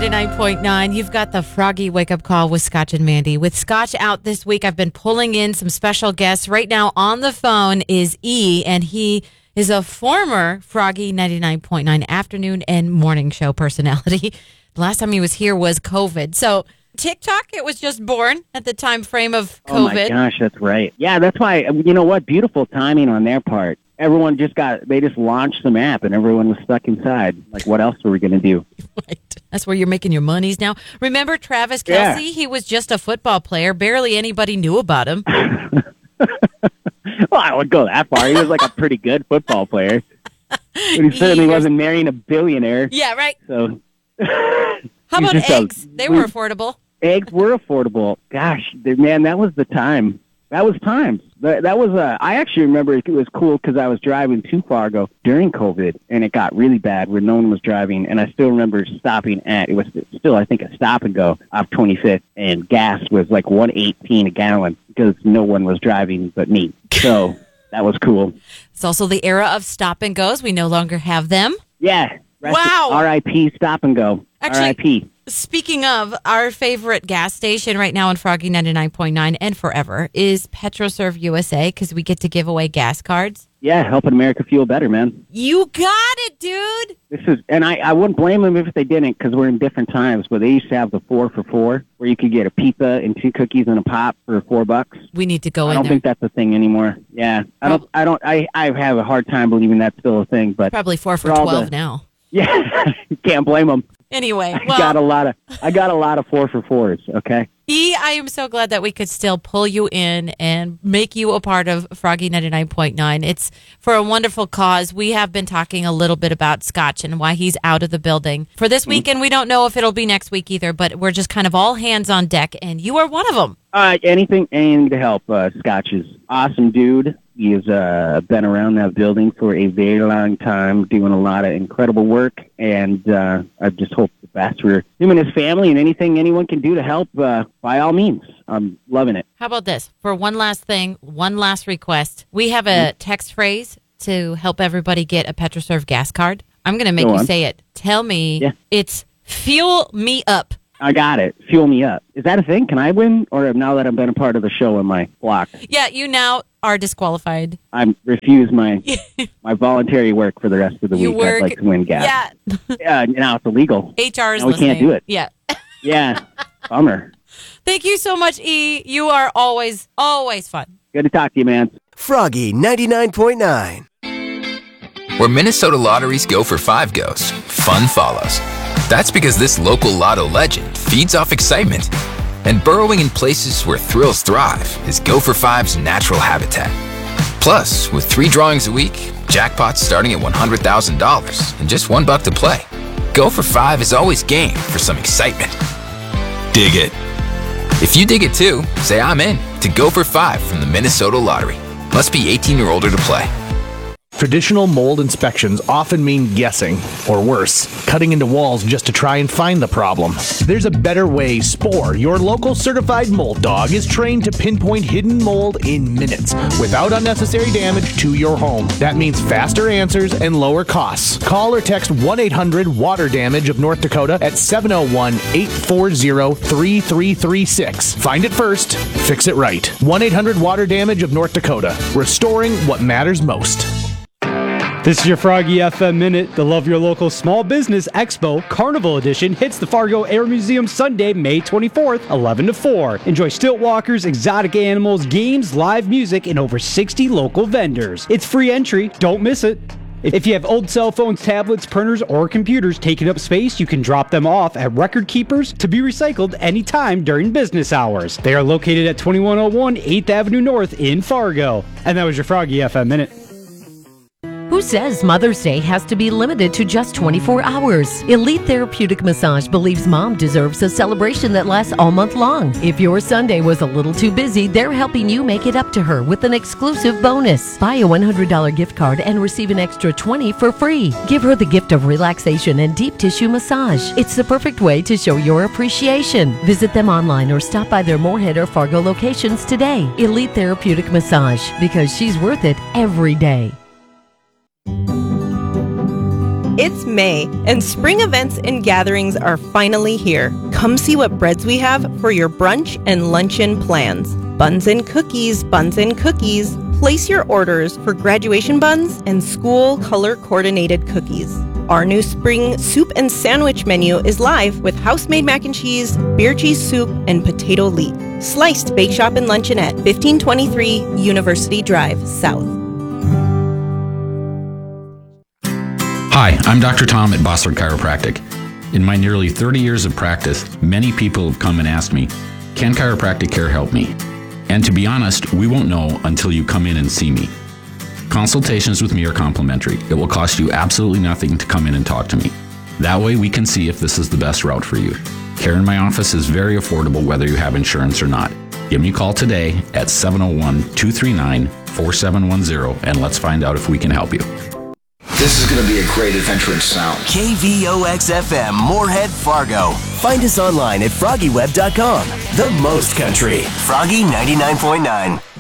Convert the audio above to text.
99.9. You've got the Froggy Wake-Up Call with Scotch and Mandy. With Scotch out this week, I've been pulling in some special guests. Right now on the phone is E, and he is a former Froggy 99.9 afternoon and morning show personality. The last time he was here was COVID. So TikTok, it was just born at the time frame of COVID. Oh my gosh, that's right. Yeah, that's why, you know what? Beautiful timing on their part. Everyone just launched some app and everyone was stuck inside. Like, what else were we going to do? Right. That's where you're making your monies now. Remember Travis Kelce? Yeah. He was just a football player. Barely anybody knew about him. Well, I would go that far. He was like a pretty good football player. But he certainly wasn't marrying a billionaire. Yeah, right. So, How about eggs? They were affordable. Eggs were affordable. Gosh, man, that was the time. That was times. That was I actually remember it was cool because I was driving to Fargo during COVID, and it got really bad where no one was driving. And I still remember stopping at, it was still, I think, a stop and go off 25th, and gas was like $1.18 a gallon because no one was driving but me. So that was cool. It's also the era of stop and goes. We no longer have them. Yeah. Wow. R.I.P. Stop and go. Actually, R.I.P. Speaking of, our favorite gas station right now in Froggy 99.9 and forever is PetroServe USA, because we get to give away gas cards. Yeah, helping America fuel better, man. You got it, dude. And I wouldn't blame them if they didn't, because we're in different times. But they used to have the 4 for $4, where you could get a pizza and 2 cookies and a pop for $4. We need to go in there. I don't think that's a thing anymore. Yeah, I have a hard time believing that's still a thing. But probably 4 for $12 now. Yeah, can't blame them. Anyway, I got a lot of 4 for $4s. Okay. E, I am so glad that we could still pull you in and make you a part of Froggy 99.9. It's for a wonderful cause. We have been talking a little bit about Scotch and why he's out of the building for this weekend. We don't know if it'll be next week either, but we're just kind of all hands on deck, and you are one of them. Anything to help. Scotch is awesome dude. He has been around that building for a very long time, doing a lot of incredible work, and I just hope the best for him and his family, and anything anyone can do to help, by all means. I'm loving it. How about this? For one last thing, one last request. We have a text phrase to help everybody get a PetroServe gas card. I'm going to make you say it. Tell me It's fuel me up. I got it. Fuel me up. Is that a thing? Can I win? Or now that I've been a part of the show, am I blocked? Yeah, you now are disqualified. I refuse my voluntary work for the rest of the week. I'd like to win gas. Yeah. Now it's illegal. HR is now we can't do it. Yeah. Yeah. Bummer. Thank you so much, E. You are always fun. Good to talk to you, man. Froggy 99.9. Where Minnesota lotteries go for 5 goes, fun follows. That's because this local lotto legend feeds off excitement. And burrowing in places where thrills thrive is Go for Five's natural habitat. Plus, with 3 drawings a week, jackpots starting at $100,000 and just $1 to play. Go for 5 is always game for some excitement. Dig it. If you dig it too, say I'm in to Go for 5 from the Minnesota Lottery. Must be 18 or older to play. Traditional mold inspections often mean guessing, or worse, cutting into walls just to try and find the problem. There's a better way. Spore, your local certified mold dog, is trained to pinpoint hidden mold in minutes without unnecessary damage to your home. That means faster answers and lower costs. Call or text 1-800-WATER-DAMAGE of North Dakota at 701-840-3336. Find it first, fix it right. 1-800-WATER-DAMAGE of North Dakota. Restoring what matters most. This is your Froggy FM Minute. The Love Your Local Small Business Expo Carnival Edition hits the Fargo Air Museum Sunday, May 24th, 11 to 4. Enjoy stilt walkers, exotic animals, games, live music, and over 60 local vendors. It's free entry. Don't miss it. If you have old cell phones, tablets, printers, or computers taking up space, you can drop them off at Record Keepers to be recycled anytime during business hours. They are located at 2101 8th Avenue North in Fargo. And that was your Froggy FM Minute. Who says Mother's Day has to be limited to just 24 hours? Elite Therapeutic Massage believes mom deserves a celebration that lasts all month long. If your Sunday was a little too busy, they're helping you make it up to her with an exclusive bonus. Buy a $100 gift card and receive an extra $20 for free. Give her the gift of relaxation and deep tissue massage. It's the perfect way to show your appreciation. Visit them online or stop by their Moorhead or Fargo locations today. Elite Therapeutic Massage, because she's worth it every day. It's May, and spring events and gatherings are finally here. Come see what breads we have for your brunch and luncheon plans. Buns and cookies, buns and cookies. Place your orders for graduation buns and school color-coordinated cookies. Our new spring soup and sandwich menu is live with house-made mac and cheese, beer cheese soup, and potato leek. Sliced Bake Shop and Luncheonette, 1523 University Drive, South. Hi, I'm Dr. Tom at Bossard Chiropractic. In my nearly 30 years of practice, many people have come and asked me, can chiropractic care help me? And to be honest, we won't know until you come in and see me. Consultations with me are complimentary. It will cost you absolutely nothing to come in and talk to me. That way we can see if this is the best route for you. Care in my office is very affordable whether you have insurance or not. Give me a call today at 701-239-4710 and let's find out if we can help you. This is going to be a great adventure in sound. KVOX-FM, Moorhead, Fargo. Find us online at FroggyWeb.com. The most country. Froggy 99.9.